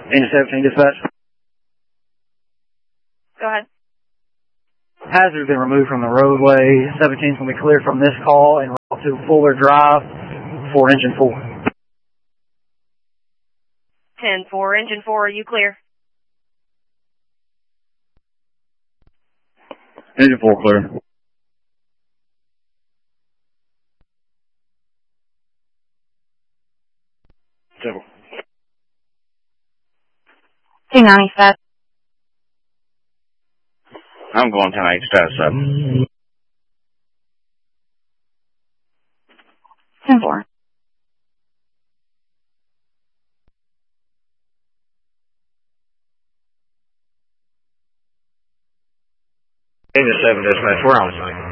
Engine 17 dispatch. Go ahead. Hazard has been removed from the roadway. 17 is going to be cleared from this call and route to Fuller Drive for engine 4. 10-4, engine 4, are you clear? Engine 4 clear. Simple. 295. I'm going 10-8 status 7. 10-4. Engine 7 dispatch, we're on site.